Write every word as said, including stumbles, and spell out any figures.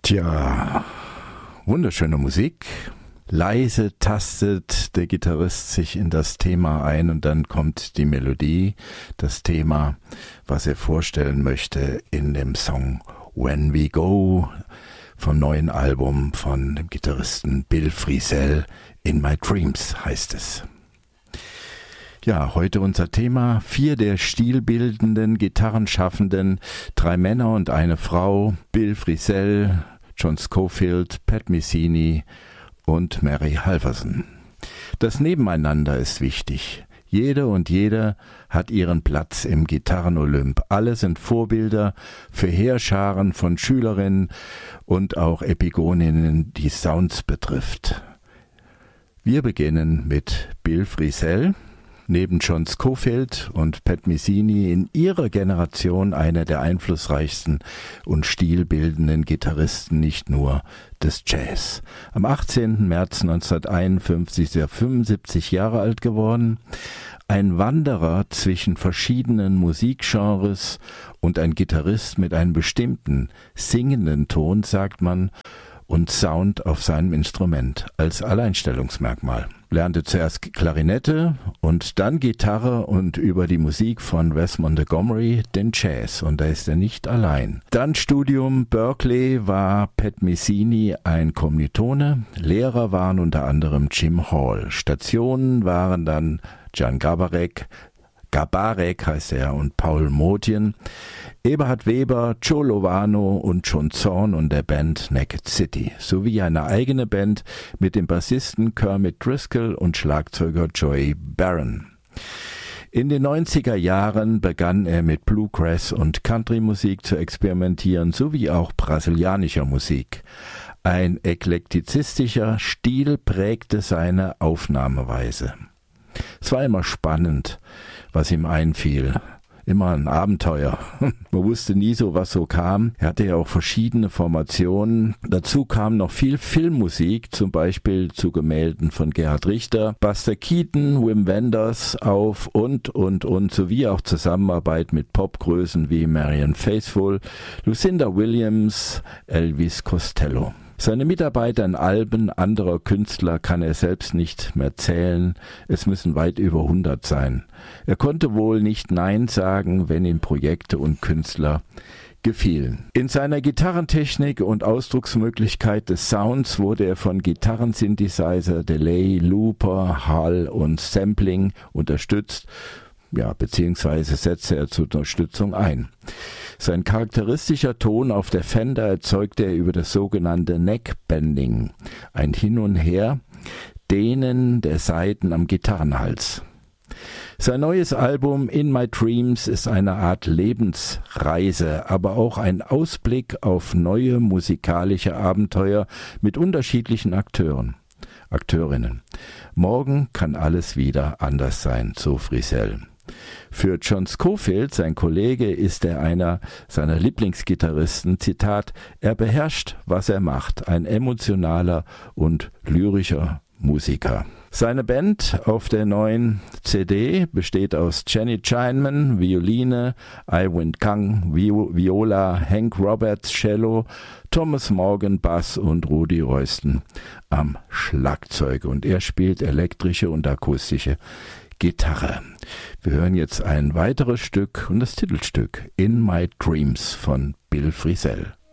Tja, wunderschöne Musik. Leise tastet der Gitarrist sich in das Thema ein und dann kommt die Melodie, das Thema, was er vorstellen möchte in dem Song When We Go vom neuen Album von dem Gitarristen Bill Frisell. In My Dreams heißt es. Ja, heute unser Thema: vier der stilbildenden Gitarrenschaffenden, drei Männer und eine Frau, Bill Frisell, John Scofield, Pat Metheny und Mary Halvorsen. Das Nebeneinander ist wichtig. Jede und jeder hat ihren Platz im Gitarrenolymp. Alle sind Vorbilder für Heerscharen von Schülerinnen und auch Epigoninnen, die Sounds betrifft. Wir beginnen mit Bill Frisell. Neben John Scofield und Pat Metheny in ihrer Generation einer der einflussreichsten und stilbildenden Gitarristen nicht nur des Jazz. Am achtzehnten März neunzehnhunderteinundfünfzig ist er fünfundsiebzig Jahre alt geworden. Ein Wanderer zwischen verschiedenen Musikgenres und ein Gitarrist mit einem bestimmten singenden Ton, sagt man, und Sound auf seinem Instrument als Alleinstellungsmerkmal. Lernte zuerst Klarinette und dann Gitarre und über die Musik von Wes Montgomery den Jazz, und da ist er nicht allein. Dann Studium Berkeley, war Pat Metheny ein Kommilitone. Lehrer waren unter anderem Jim Hall. Stationen waren dann Jan Garbarek, Garbarek heißt er, und Paul Motian, Eberhard Weber, Joe Lovano und John Zorn und der Band Naked City, sowie eine eigene Band mit dem Bassisten Kermit Driscoll und Schlagzeuger Joey Barron. In den neunziger Jahren begann er mit Bluegrass und Country-Musik zu experimentieren, sowie auch brasilianischer Musik. Ein eklektizistischer Stil prägte seine Aufnahmeweise. Es war immer spannend, was ihm einfiel. Immer ein Abenteuer. Man wusste nie so, was so kam. Er hatte ja auch verschiedene Formationen. Dazu kam noch viel Filmmusik, zum Beispiel zu Gemälden von Gerhard Richter, Buster Keaton, Wim Wenders auf und, und, und, sowie auch Zusammenarbeit mit Popgrößen wie Marianne Faithfull, Lucinda Williams, Elvis Costello. Seine Mitarbeiter in Alben anderer Künstler kann er selbst nicht mehr zählen. Es müssen weit über hundert sein. Er konnte wohl nicht Nein sagen, wenn ihm Projekte und Künstler gefielen. In seiner Gitarrentechnik und Ausdrucksmöglichkeit des Sounds wurde er von Gitarrensynthesizer, Delay, Looper, Hall und Sampling unterstützt. Ja, beziehungsweise setzte er zur Unterstützung ein. Sein charakteristischer Ton auf der Fender erzeugte er über das sogenannte Neckbending, ein Hin und Her, Dehnen der Saiten am Gitarrenhals. Sein neues Album In My Dreams ist eine Art Lebensreise, aber auch ein Ausblick auf neue musikalische Abenteuer mit unterschiedlichen Akteuren, Akteurinnen. Morgen kann alles wieder anders sein, so Frisell. Für John Scofield, sein Kollege, ist er einer seiner Lieblingsgitarristen. Zitat: Er beherrscht, was er macht, ein emotionaler und lyrischer Musiker. Seine Band auf der neuen C D besteht aus Jenny Chineman, Violine, Iwin Kang, Viola, Hank Roberts, Cello, Thomas Morgan, Bass und Rudi Royston am Schlagzeug. Und er spielt elektrische und akustische Gitarre. Wir hören jetzt ein weiteres Stück und das Titelstück In My Dreams von Bill Frisell.